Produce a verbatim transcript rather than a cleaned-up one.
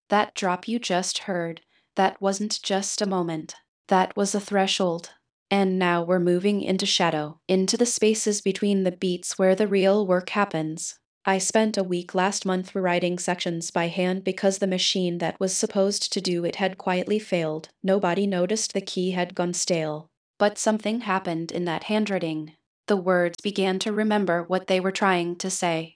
That drop you just heard, that wasn't just a moment. That was a threshold. And now we're moving into shadow, into the spaces between the beats where the real work happens. I spent a week last month rewriting sections by hand because the machine that was supposed to do it had quietly failed. Nobody noticed the key had gone stale. But something happened in that handwriting. The words began to remember what they were trying to say.